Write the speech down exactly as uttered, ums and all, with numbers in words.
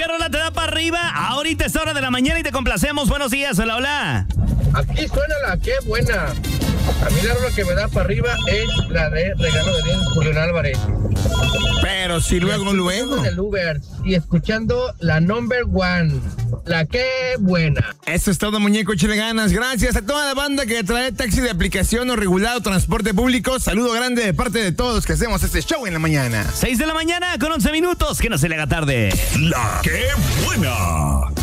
¿qué rola te da para arriba? Ahorita es hora de la mañana y te complacemos. Buenos días, hola, hola. Aquí suena la que buena. A mí la rola que me da para arriba es la de Regalo de Dios, Julián Álvarez. Pero si luego, luego. En el Uber y escuchando la number one. La que buena. Eso es todo, muñeco, échale ganas. Gracias a toda la banda que trae taxi de aplicación o regulado transporte público. Saludo grande de parte de todos los que hacemos este show en la mañana. seis de la mañana con once minutos, que no se le haga tarde. La que buena.